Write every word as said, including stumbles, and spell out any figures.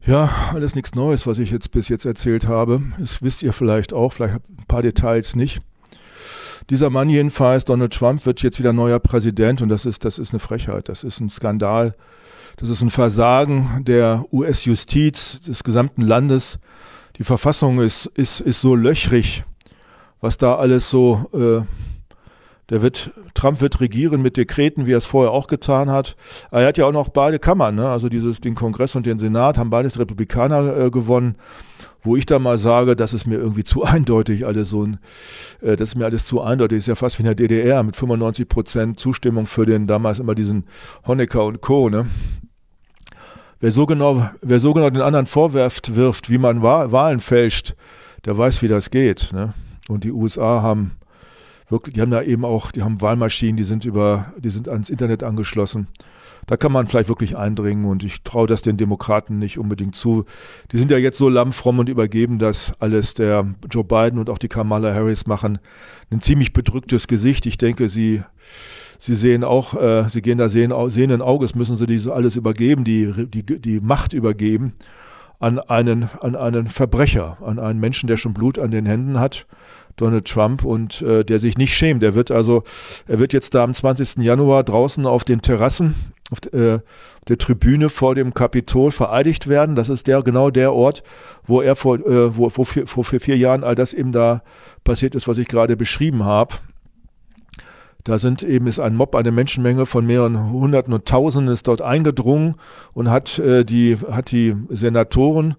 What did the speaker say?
Ja, alles nichts Neues, was ich jetzt bis jetzt erzählt habe. Das wisst ihr vielleicht auch, vielleicht habt ihr ein paar Details nicht. Dieser Mann jedenfalls, Donald Trump, wird jetzt wieder neuer Präsident und das ist, das ist eine Frechheit, das ist ein Skandal, das ist ein Versagen der U S-Justiz, des gesamten Landes. Die Verfassung ist, ist, ist so löchrig, was da alles so, äh, der wird, Trump wird regieren mit Dekreten, wie er es vorher auch getan hat. Er hat ja auch noch beide Kammern, ne? Also dieses, den Kongress und den Senat haben beides Republikaner äh, gewonnen. Wo ich da mal sage, das ist mir irgendwie zu eindeutig, alles so ein, äh, das ist mir alles zu eindeutig, ist ja fast wie in der D D R mit fünfundneunzig Prozent Zustimmung für den damals immer diesen Honecker und Co., ne? Wer so genau, wer so genau den anderen vorwirft, wirft, wie man Wahlen fälscht, der weiß, wie das geht, ne? Und die U S A haben wirklich, die haben da eben auch, die haben Wahlmaschinen, die sind über, die sind ans Internet angeschlossen. Da kann man vielleicht wirklich eindringen und ich traue das den Demokraten nicht unbedingt zu. Die sind ja jetzt so lammfromm und übergeben das alles. Der Joe Biden und auch die Kamala Harris machen ein ziemlich bedrücktes Gesicht. Ich denke, sie, sie sehen auch, äh, sie gehen da sehen, sehenden Auges, müssen sie diese alles übergeben, die, die, die Macht übergeben an einen, an einen Verbrecher, an einen Menschen, der schon Blut an den Händen hat. Donald Trump und äh, der sich nicht schämt. Der wird also, er wird jetzt da am zwanzigsten Januar draußen auf den Terrassen, auf äh, der Tribüne vor dem Kapitol vereidigt werden. Das ist der genau der Ort, wo er vor, äh, wo, wo vier, vor vier Jahren all das eben da passiert ist, was ich gerade beschrieben habe. Da sind eben ist ein Mob, eine Menschenmenge von mehreren Hunderten und Tausenden ist dort eingedrungen und hat äh, die hat die Senatoren